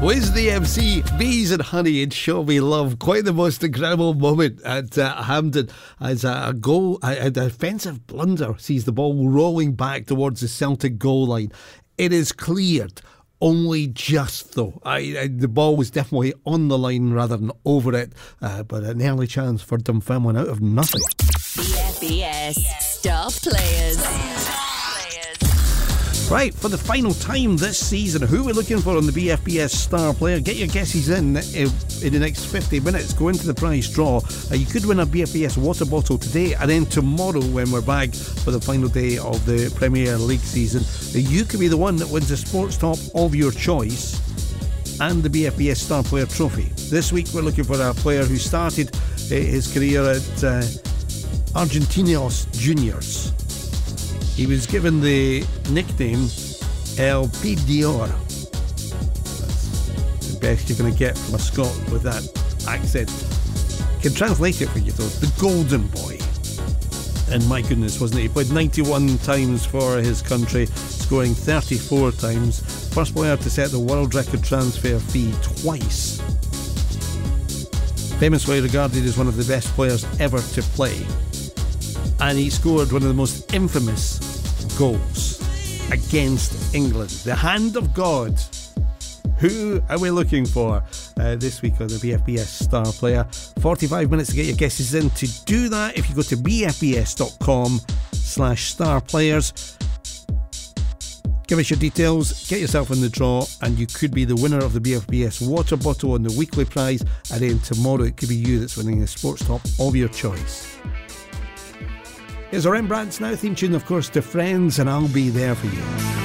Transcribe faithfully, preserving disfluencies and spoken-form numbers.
Wiz the M C, Bees and Honey and Show Me Love. Quite the most incredible moment at uh, Hampden as a, a goal, a, a defensive blunder sees the ball rolling back towards the Celtic goal line. It is cleared, only just though. I, I, the ball was definitely on the line rather than over it, uh, but an early chance for Dunfermline out of nothing. B F B S Star Players. Right, for the final time this season, who are we looking for on the B F B S Star Player? Get your guesses in in the next fifty minutes. Go into the prize draw. Uh, you could win a B F B S water bottle today, and then tomorrow when we're back for the final day of the Premier League season, you could be the one that wins the sports top of your choice and the B F B S Star Player trophy. This week we're looking for a player who started his career at uh, Argentinos Juniors. He was given the nickname El Pidor. That's the best you're going to get from a Scot with that accent. Can translate it for you though. The Golden Boy. And my goodness, wasn't it? He played ninety-one times for his country, scoring thirty-four times. First player to set the world record transfer fee twice. Famously regarded as one of the best players ever to play. And he scored one of the most infamous goals against England. The hand of God. Who are we looking for uh, this week on the B F B S Star Player? forty-five minutes to get your guesses in. To do that, if you go to bfbs.com slash star players, give us your details, get yourself in the draw, and you could be the winner of the B F B S water bottle on the weekly prize. And then tomorrow it could be you that's winning the sports top of your choice. Here's our Rembrandts Now theme tune, of course, to Friends, and I'll be there for you.